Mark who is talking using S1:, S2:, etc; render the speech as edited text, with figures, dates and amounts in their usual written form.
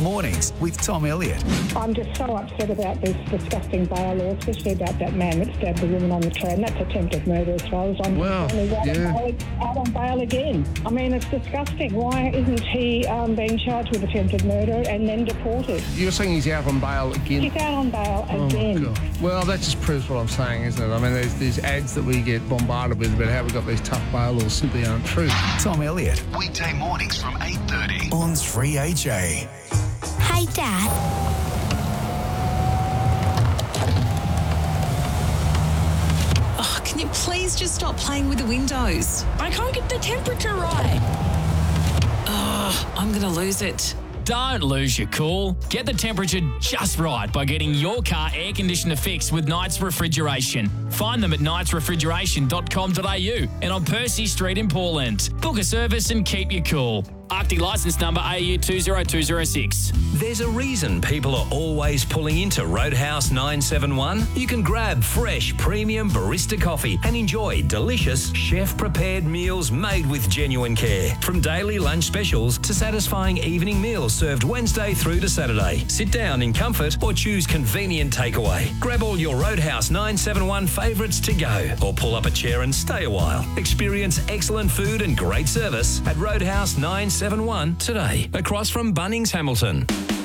S1: Mornings with Tom Elliott.
S2: I'm just so upset about this disgusting bail law, especially about that man that stabbed the woman on the train. That's attempted murder as well. Out on bail again. I mean, it's disgusting. Why isn't he being charged with attempted murder and then deported?
S3: You're saying he's out on bail again?
S2: He's out on bail again.
S3: God. Well, that just proves what I'm saying, isn't it? I mean, there's these ads that we get bombarded with about how we've got these tough bail laws simply aren't true.
S1: Tom Elliott.
S4: Weekday mornings from 8:30
S1: on 3AJ.
S5: Hey, Dad.
S6: Oh, can you please just stop playing with the windows?
S7: I can't get the temperature right.
S6: Oh, I'm going to lose it.
S8: Don't lose your cool. Get the temperature just right by getting your car air conditioner fixed with Knights Refrigeration. Find them at knightsrefrigeration.com.au and on Percy Street in Portland. Book a service and keep you cool. Arctic licence number AU 20206.
S4: There's a reason people are always pulling into Roadhouse 971. You can grab fresh premium barista coffee and enjoy delicious chef-prepared meals made with genuine care. From daily lunch specials to satisfying evening meals served Wednesday through to Saturday. Sit down in comfort or choose convenient takeaway. Grab all your Roadhouse 971 favourites to go or pull up a chair and stay a while. Experience excellent food and great service at Roadhouse 971 today, across from Bunnings Hamilton.